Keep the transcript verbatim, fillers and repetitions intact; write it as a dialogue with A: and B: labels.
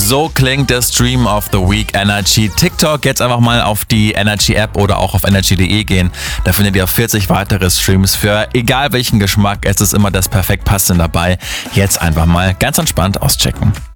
A: So klingt der Stream of the Week Energy TikTok. Jetzt einfach mal auf die Energy App oder auch auf energy punkt de gehen. Da findet ihr vierzig weitere Streams für egal welchen Geschmack. Es ist immer das perfekt passende dabei. Jetzt einfach mal ganz entspannt auschecken.